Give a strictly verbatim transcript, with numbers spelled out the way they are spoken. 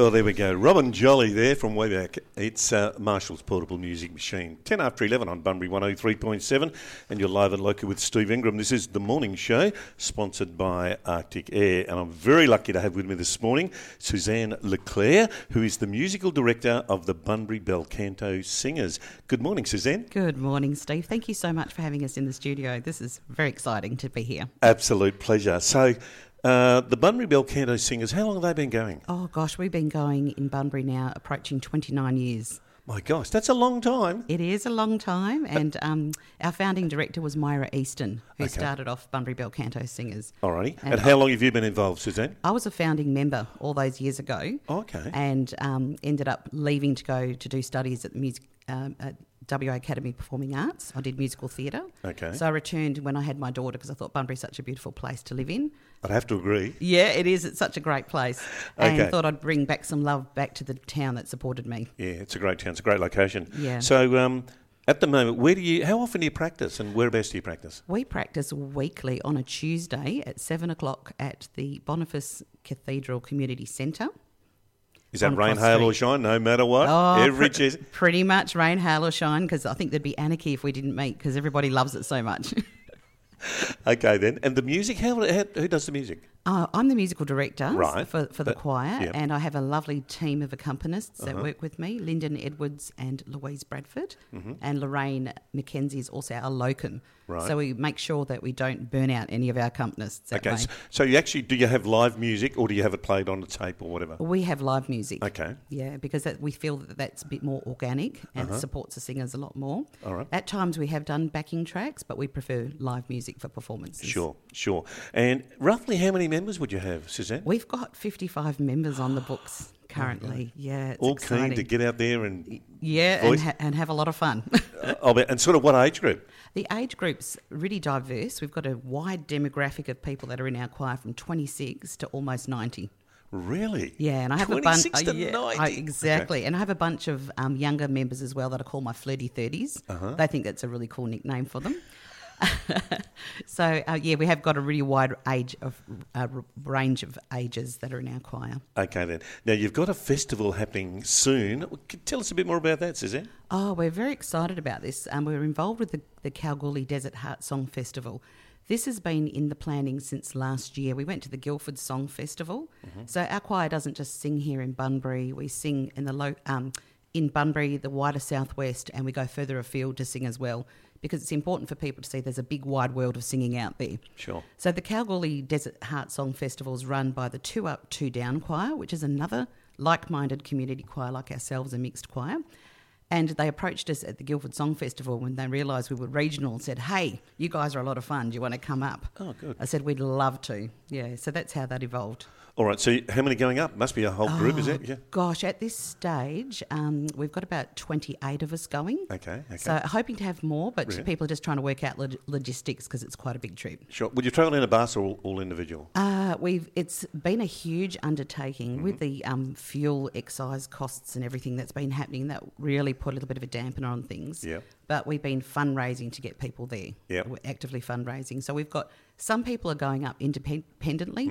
Well, there we go. Robin Jolly there from way back. It's uh, Marshall's Portable Music Machine. ten after eleven on Bunbury one oh three point seven, and you're live and local with Steve Ingram. This is The Morning Show, sponsored by Arctic Air, and I'm very lucky to have with me this morning Suzanne Leclerc, who is the musical director of the Bunbury Bel Canto Singers. Good morning, Suzanne. Good morning, Steve. Thank you so much for having us in the studio. This is very exciting to be here. Absolute pleasure. So, Uh, the Bunbury Bel Canto Singers, how long have they been going? Oh, gosh, we've been going in Bunbury now approaching twenty-nine years. My gosh, that's a long time. It is a long time, and um, our founding director was Myra Easton, who Okay. started off Bunbury Bel Canto Singers. Alrighty. And, And how long have you been involved, Suzanne? I was a founding member all those years ago. Okay. And um, ended up leaving to go to do studies at the music um, at W A Academy of Performing Arts. I did musical theatre. Okay. So I returned when I had my daughter because I thought Bunbury's such a beautiful place to live in. I'd have to agree. Yeah, it is. It's such a great place. And Okay. thought I'd bring back some love back to the town that supported me. Yeah, it's a great town. It's a great location. Yeah. So, um, at the moment, where do you? How often do you practice, and whereabouts do you practice? We practice weekly on a Tuesday at seven o'clock at the Boniface Cathedral Community Centre. Is that on rain, Cross hail, or Street. shine? No matter what, Oh, every pre- Tuesday. Pretty much rain, hail or shine, because I think there'd be anarchy if we didn't meet, because everybody loves it so much. Okay, then. And the music? How, how who does the music? Uh, I'm the musical director Right. for, for the But- choir, yeah. and I have a lovely team of accompanists that Uh-huh. work with me, Lyndon Edwards and Louise Bradford, Mm-hmm. and Lorraine McKenzie is also our locum. Right. So we make sure that we don't burn out any of our accompanists that Okay, way. so, so you actually do you have live music, or do you have it played on a tape or whatever? We have live music. Okay. Yeah, because that, we feel that that's a bit more organic and Uh-huh. supports the singers a lot more. All right. At times we have done backing tracks, but we prefer live music for performances. Sure, sure. And roughly how many members would you have, Suzanne? We've got fifty-five members on the books currently. Yeah, it's All exciting. keen to get out there and Yeah, and, voice- ha- and have a lot of fun. uh, I'll bet- and sort of what age group? The age group's really diverse. We've got a wide demographic of people that are in our choir from twenty-six to almost ninety. Really? Yeah, and I have a bunch. twenty-six to yeah, ninety. I- exactly. And I have a bunch of um, younger members as well that I call my flirty thirties. Uh-huh. They think that's a really cool nickname for them. so, uh, yeah, we have got a really wide age of uh, r- range of ages that are in our choir. Okay, then. Now, you've got a festival happening soon. Tell us a bit more about that, Suzanne. Oh, we're very excited about this. Um, we're involved with the, the Kalgoorlie Desert Heart Song Festival. This has been in the planning since last year. We went to the Guildford Song Festival. Mm-hmm. So our choir doesn't just sing here in Bunbury. We sing in the low, um, in Bunbury, the wider southwest, and we go further afield to sing as well, because it's important for people to see there's a big wide world of singing out there. Sure. So the Kalgoorlie Desert Heart Song Festival is run by the Two Up, Two Down choir, which is another like-minded community choir like ourselves, a mixed choir. And they approached us at the Guildford Song Festival when they realised we were regional and said, hey, you guys are a lot of fun. Do you want to come up? Oh, good. I said, we'd love to. Yeah, so that's how that evolved. All right, so how many going up? Must be a whole group, is Oh, it? Yeah. Gosh, at this stage, um, we've got about twenty-eight of us going. Okay, okay. So hoping to have more, but Brilliant. people are just trying to work out log- logistics because it's quite a big trip. Sure. Would you travel in a bus or all, all individual? Uh, we've it's been a huge undertaking Mm-hmm. with the um, fuel excise costs and everything that's been happening. That really put a little bit of a dampener on things. Yeah. But we've been fundraising to get people there. Yeah. We're actively fundraising. So we've got some people are going up independently